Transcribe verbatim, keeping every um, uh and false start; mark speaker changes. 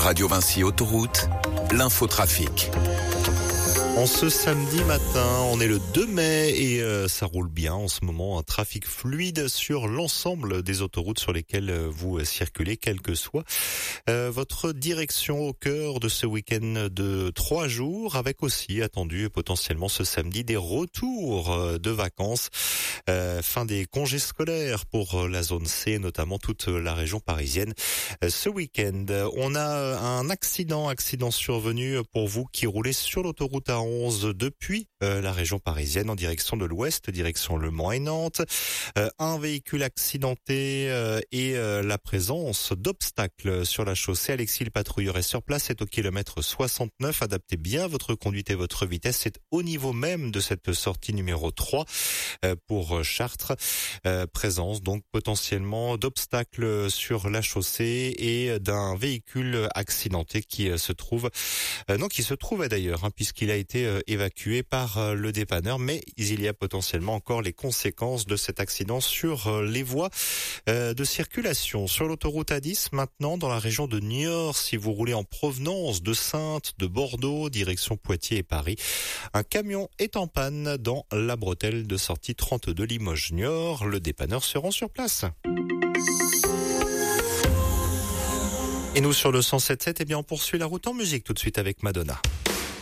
Speaker 1: Radio Vinci Autoroute, l'infotrafic.
Speaker 2: En ce samedi matin, on est le deux mai et euh, ça roule bien en ce moment. Un trafic fluide sur l'ensemble des autoroutes sur lesquelles vous circulez, quelle que soit euh, votre direction au cœur de ce week-end de trois jours, avec aussi attendu potentiellement ce samedi des retours de vacances, euh, fin des congés scolaires pour la zone C, notamment toute la région parisienne. Euh, ce week-end, on a un accident, accident survenu pour vous qui roulez sur l'autoroute A onze depuis euh, la région parisienne en direction de l'ouest, direction Le Mans et Nantes. Euh, un véhicule accidenté euh, et euh, la présence d'obstacles sur la chaussée. Alexis, le patrouilleur, est sur place, c'est au kilomètre soixante-neuf. Adaptez bien votre conduite et votre vitesse. C'est au niveau même de cette sortie numéro trois euh, pour Chartres. Euh, présence donc potentiellement d'obstacles sur la chaussée et d'un véhicule accidenté qui euh, se trouve, euh, non qui se trouvait d'ailleurs, hein, puisqu'il a été euh, évacué par euh, le dépanneur, mais il y a potentiellement encore les conséquences de cet accident sur euh, les voies euh, de circulation. Sur l'autoroute A dix, maintenant dans la région de Niort, si vous roulez en provenance de Saintes, de Bordeaux, direction Poitiers et Paris, un camion est en panne dans la bretelle de sortie trente-deux Limoges-Niort. Le dépanneur se rend sur place. Et nous sur le cent sept virgule sept, eh bien on poursuit la route en musique tout de suite avec Madonna.